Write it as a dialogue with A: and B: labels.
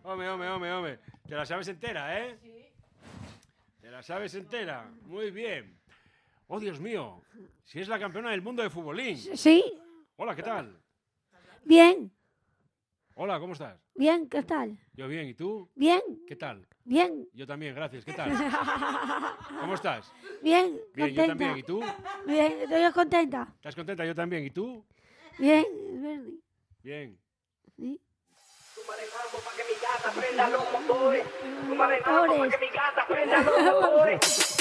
A: Home. Te la sabes entera, ¿eh? Sí. Te la sabes entera. Muy bien. Oh, Dios mío. Si es la campeona del mundo de futbolín.
B: Sí.
A: Hola, ¿qué tal?
B: Bien.
A: Hola, ¿cómo estás?
B: Bien, ¿qué tal?
A: Yo bien, ¿y tú?
B: Bien.
A: ¿Qué tal?
B: Bien.
A: Yo también, gracias. ¿Qué tal? ¿Cómo estás?
B: Bien,
A: Bien,
B: contenta.
A: yo también. ¿Y tú?
B: Bien, estoy contenta.
A: ¿Estás contenta? Yo también. ¿Y tú?
B: Bien,
A: Bien.
B: ¿sí?
C: Manejando para que mi gata prenda los motores. Manejando para que mi gata prenda los motores.